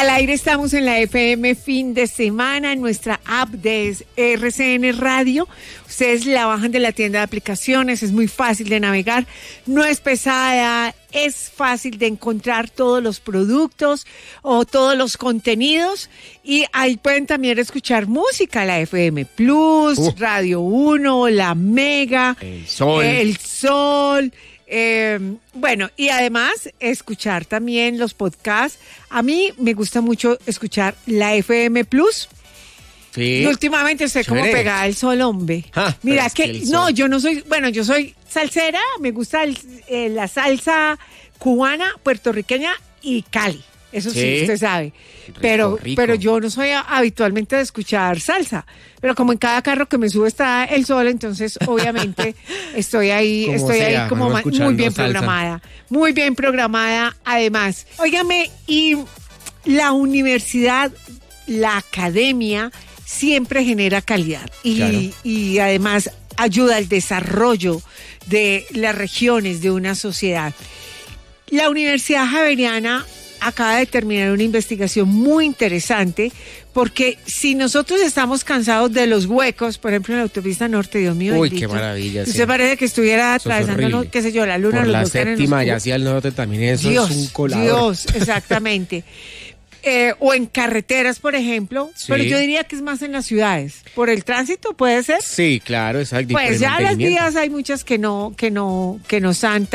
Al aire estamos en la FM fin de semana, en nuestra app de RCN Radio. Ustedes la bajan de la tienda de aplicaciones, es muy fácil de navegar, no es pesada, es fácil de encontrar todos los productos o todos los contenidos. Y ahí pueden también escuchar música, la FM Plus, Radio 1, La Mega, El Sol. Bueno, y además escuchar también los podcasts. A mí me gusta mucho escuchar la FM Plus. Sí. Y últimamente estoy como pegada al sol, hombre. Mira que no, yo no soy, bueno, yo soy salsera, me gusta la salsa cubana, puertorriqueña y Cali. Eso sí, usted sabe. Rico, pero yo no soy habitualmente de escuchar salsa. Pero como en cada carro que me sube está el sol, entonces obviamente estoy ahí como muy bien programada. Muy bien programada además. Óigame, y la universidad, la academia siempre genera calidad. Y además ayuda al desarrollo de las regiones de una sociedad. La Universidad Javeriana acaba de terminar una investigación muy interesante, porque si nosotros estamos cansados de los huecos, por ejemplo en la autopista norte, Dios mío bendito, qué maravilla. Usted parece que estuviera atravesando, qué sé yo, la luna. Por la séptima y hacia el norte también eso es un colador. Dios, exactamente. O en carreteras, por ejemplo, pero yo diría que es más en las ciudades. ¿Por el tránsito puede ser? Sí, claro, exacto. Pues ya las vías hay muchas que no están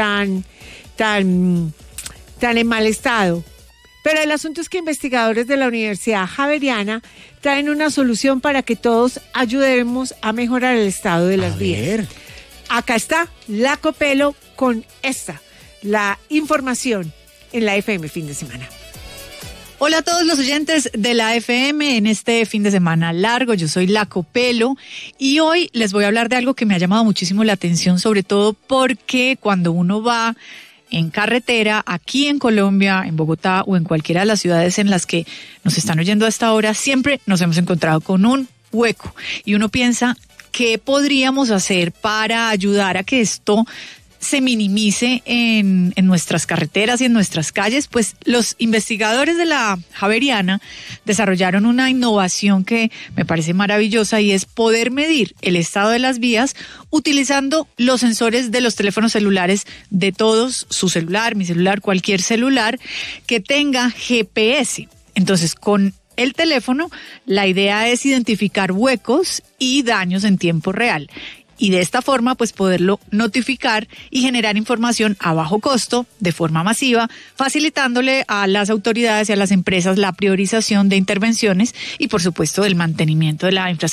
tan en mal estado. Pero el asunto es que investigadores de la Universidad Javeriana traen una solución para que todos ayudemos a mejorar el estado de las vías. Acá está Laco Pelo con la información en la FM fin de semana. Hola a todos los oyentes de la FM en este fin de semana largo. Yo soy Laco Pelo y hoy les voy a hablar de algo que me ha llamado muchísimo la atención, sobre todo porque cuando uno va en carretera, aquí en Colombia, en Bogotá o en cualquiera de las ciudades en las que nos están oyendo a esta hora, siempre nos hemos encontrado con un hueco. Y uno piensa, ¿qué podríamos hacer para ayudar a que esto se minimice en nuestras carreteras y en nuestras calles? Pues los investigadores de la Javeriana desarrollaron una innovación que me parece maravillosa, y es poder medir el estado de las vías utilizando los sensores de los teléfonos celulares de todos, su celular, mi celular, cualquier celular que tenga GPS. Entonces, con el teléfono, la idea es identificar huecos y daños en tiempo real. Y de esta forma, pues poderlo notificar y generar información a bajo costo, de forma masiva, facilitándole a las autoridades y a las empresas la priorización de intervenciones y, por supuesto, el mantenimiento de la infraestructura